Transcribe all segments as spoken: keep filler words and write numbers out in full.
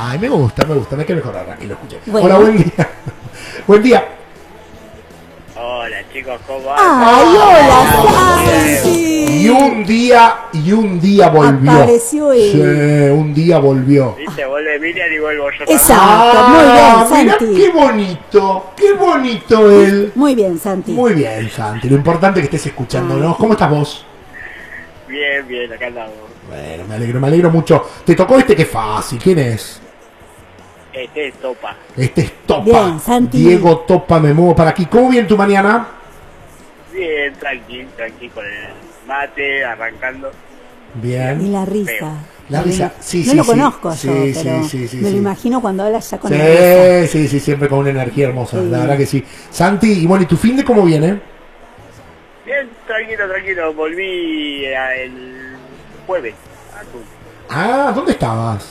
Ay, me gusta, me gusta, me hay que mejorar, aquí lo escuché. Bueno. Hola, buen día. Buen día. Hola chicos, ¿cómo Ay, andan? hola, Santi. Y un día, y un día volvió. Apareció él. Sí, un día volvió. Viste, vuelve Emilia y vuelvo yo también. Exacto, muy Ah, bien, mirá Santi. qué bonito, qué bonito él. Muy bien, Santi. Muy bien, Santi. Lo importante es que estés escuchándonos. ¿Cómo estás vos? Bien, bien, acá andamos. Bueno, me alegro, me alegro mucho. Te tocó este que es fácil. ¿Quién es? Este es Topa. Este es Topa. Bien, Santi. Diego Topa, me muevo para aquí. ¿Cómo viene tu mañana? Bien, tranqui, tranqui con el mate, arrancando. Bien. Y la risa. La risa, sí, no sí, lo sí. conozco Sí, yo, sí, pero sí, sí, me sí. lo imagino cuando hablas ya con la risa. Sí, sí, sí, siempre con una energía hermosa. Sí. La verdad que sí. Santi, y bueno, ¿y tu fin de cómo viene? Bien, tranquilo, tranquilo. Volví eh, el jueves a Tun. Ah, ¿dónde estabas?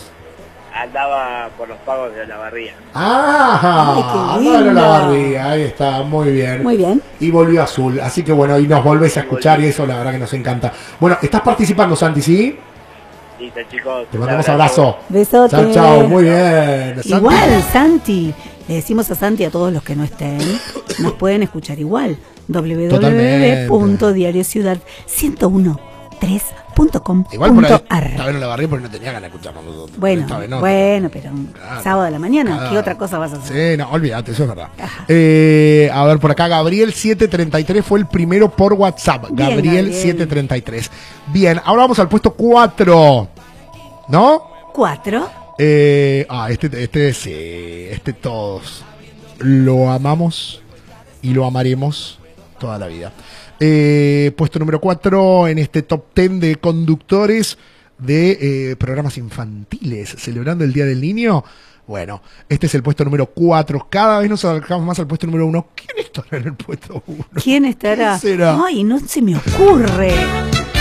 Andaba por los pagos de la barría. Ah, Ay, qué andaba en lindo. la barriga, ahí está, muy bien. Muy bien. Y volvió azul, así que bueno, y nos volvés a escuchar y eso la verdad que nos encanta. Bueno, estás participando, Santi, ¿sí? Listo chicos. Te un mandamos abrazo. Besote. Chao, chao, muy bien. Santi. Igual, Santi, le decimos a Santi y a todos los que no estén, nos pueden escuchar igual. w w w punto diario ciudad ciento uno tres punto com Igual por ahí, punto ar. estaba en la barriga porque no tenía ganas de escucharnos nosotros. Bueno, Esta vez no. bueno, pero Claro. sábado de la mañana, Claro. ¿qué otra cosa vas a hacer? Sí, no, olvídate, eso es verdad. Ajá. Eh, a ver, por acá, Gabriel setecientos treinta y tres fue el primero por WhatsApp. Bien, Gabriel, Gabriel. setecientos treinta y tres. Bien, ahora vamos al puesto cuatro. ¿No? Cuatro. Eh, ah, este, este sí, este todos lo amamos y lo amaremos toda la vida. Eh, puesto número cuatro en este top ten de conductores de eh, programas infantiles celebrando el Día del Niño. Bueno, este es el puesto número cuatro. Cada vez nos acercamos más al puesto número uno. ¿Quién estará en el puesto uno? ¿Quién estará? ¿Quién será? Ay, no se me ocurre.